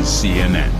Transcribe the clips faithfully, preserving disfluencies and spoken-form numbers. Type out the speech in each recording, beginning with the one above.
is C N N.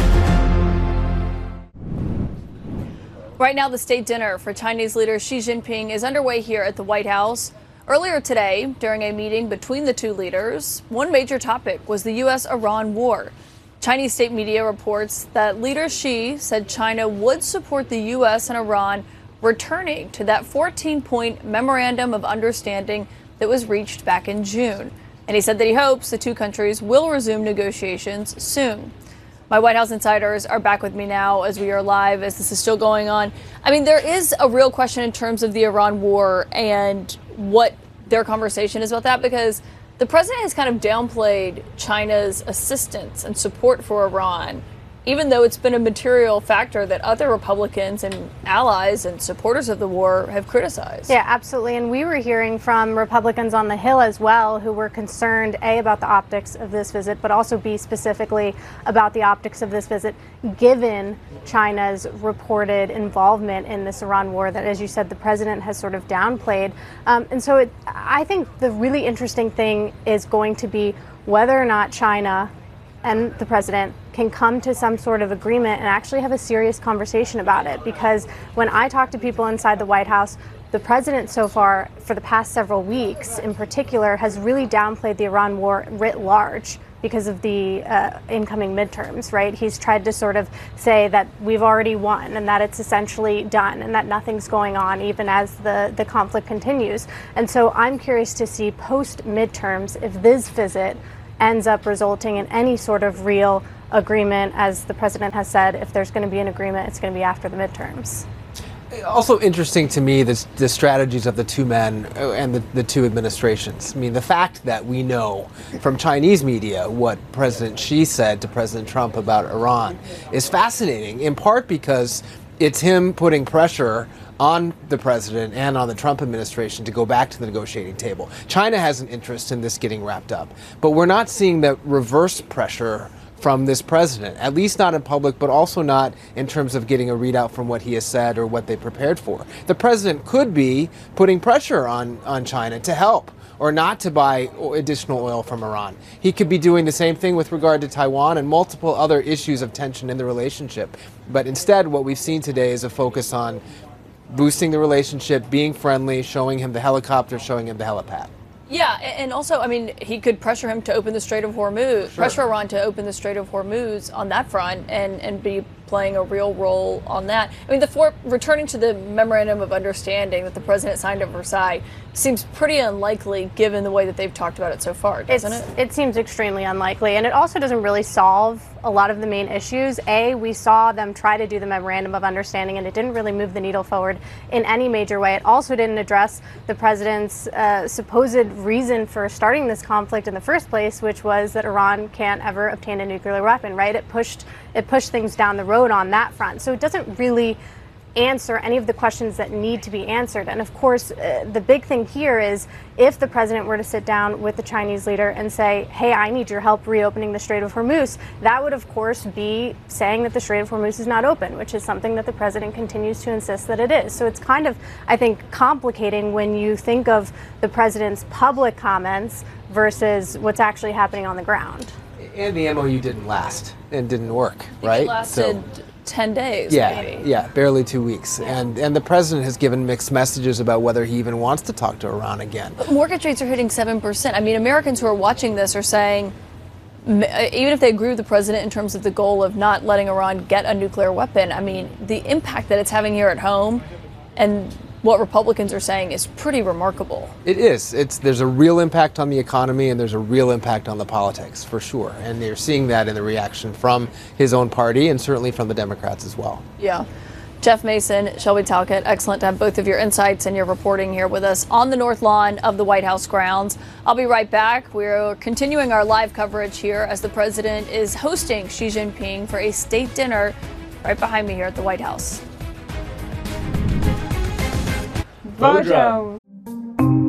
Right now, the state dinner for Chinese leader Xi Jinping is underway here at the White House. Earlier today, during a meeting between the two leaders, one major topic was the U S Iran war. Chinese state media reports that leader Xi said China would support the U S and Iran returning to that fourteen-point memorandum of understanding that was reached back in June. And he said that he hopes the two countries will resume negotiations soon. My White House insiders are back with me now as we are live, as this is still going on. I mean, there is a real question in terms of the Iran war and what their conversation is about that, because the president has kind of downplayed China's assistance and support for Iran, even though it's been a material factor that other Republicans and allies and supporters of the war have criticized. Yeah, absolutely. And we were hearing from Republicans on the Hill as well, who were concerned, A, about the optics of this visit, but also B, specifically about the optics of this visit, given China's reported involvement in this Iran war that, as you said, the president has sort of downplayed. Um, and so it, I think the really interesting thing is going to be whether or not China and the president can come to some sort of agreement and actually have a serious conversation about it. Because when I talk to people inside the White House, the president so far, for the past several weeks in particular, has really downplayed the Iran war writ large because of the uh, incoming midterms, right? He's tried to sort of say that we've already won and that it's essentially done and that nothing's going on even as the, the conflict continues. And so I'm curious to see post-midterms if this visit ends up resulting in any sort of real agreement. As the president has said, if there's going to be an agreement, it's going to be after the midterms. Also interesting to me, the, the strategies of the two men and the, the two administrations. I mean, the fact that we know from Chinese media what President Xi said to President Trump about Iran is fascinating, in part because it's him putting pressure on the president and on the Trump administration to go back to the negotiating table. China has an interest in this getting wrapped up, but we're not seeing the reverse pressure from this president, at least not in public, but also not in terms of getting a readout from what he has said or what they prepared for. The president could be putting pressure on, on China to help or not to buy additional oil from Iran. He could be doing the same thing with regard to Taiwan and multiple other issues of tension in the relationship. But instead, what we've seen today is a focus on boosting the relationship, being friendly, showing him the helicopter, showing him the helipad. Yeah, and also, I mean, he could pressure him to open the Strait of Hormuz, Sure. pressure Iran to open the Strait of Hormuz on that front and, and be playing a real role on that. I mean, the for, returning to the memorandum of understanding that the president signed at Versailles seems pretty unlikely given the way that they've talked about it so far, doesn't it's, it? It seems extremely unlikely, and it also doesn't really solve a lot of the main issues. A, we saw them try to do the memorandum of understanding, and it didn't really move the needle forward in any major way. It also didn't address the president's uh, supposed reason for starting this conflict in the first place, which was that Iran can't ever obtain a nuclear weapon, right? It pushed, it pushed things down the road on that front. So it doesn't really answer any of the questions that need to be answered. And of course, uh, the big thing here is if the president were to sit down with the Chinese leader and say, hey, I need your help reopening the Strait of Hormuz, that would of course be saying that the Strait of Hormuz is not open, which is something that the president continues to insist that it is. So it's kind of, I think, complicating when you think of the president's public comments versus what's actually happening on the ground. And the M O U didn't last and didn't work, right? It lasted So, ten days, yeah, maybe. yeah, barely two weeks. Yeah. And and the president has given mixed messages about whether he even wants to talk to Iran again. But mortgage rates are hitting seven percent. I mean, Americans who are watching this are saying, even if they agree with the president in terms of the goal of not letting Iran get a nuclear weapon, I mean, the impact that it's having here at home and what Republicans are saying is pretty remarkable. It is. It's there's a real impact on the economy and there's a real impact on the politics, for sure. And you're seeing that in the reaction from his own party and certainly from the Democrats as well. Yeah. Jeff Mason, Shelby Talcott, excellent to have both of your insights and your reporting here with us on the North Lawn of the White House grounds. I'll be right back. We're continuing our live coverage here as the president is hosting Xi Jinping for a state dinner right behind me here at the White House. Bojo.